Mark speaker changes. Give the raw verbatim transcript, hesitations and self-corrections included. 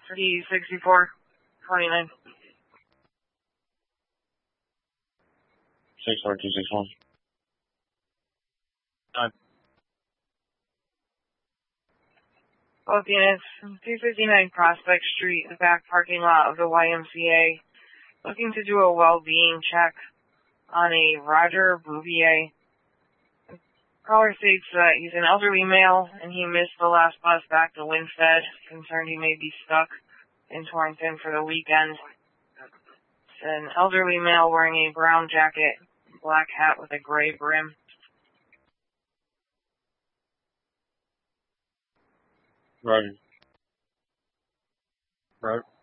Speaker 1: three sixty-four twenty-nine.
Speaker 2: six four two six one. Nine.
Speaker 1: Both units, two fifty-nine Prospect Street, the back parking lot of the Y M C A. Looking to do a well-being check on a Roger Bouvier. Caller states that he's an elderly male and he missed the last bus back to Winstead. Concerned he may be stuck in Torrington for the weekend. It's an elderly male wearing a brown jacket, black hat with a gray brim.
Speaker 2: Roger. Roger.